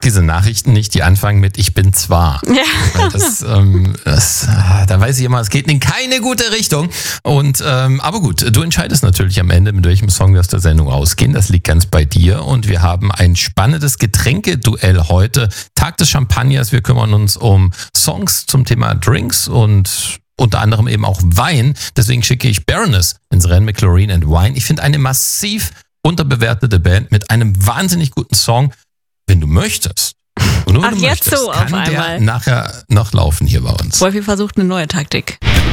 diese Nachrichten nicht, die anfangen mit "Ich bin zwar". Ja. Da weiß ich immer, es geht in keine gute Richtung. Und aber gut, du entscheidest natürlich am Ende, mit welchem Song wir aus der Sendung rausgehen. Das liegt ganz bei dir. Und wir haben ein spannendes Getränkeduell heute. Tag des Champagners. Wir kümmern uns um Songs zum Thema Drinks und unter anderem eben auch Wein. Deswegen schicke ich Baroness ins Rennen mit Chlorine and Wine. Ich finde eine massiv unterbewertete Band mit einem wahnsinnig guten Song. Wenn du möchtest, und nur wenn du jetzt möchtest, so auf kann der einmal nachher noch laufen hier bei uns. Wolfi versucht eine neue Taktik.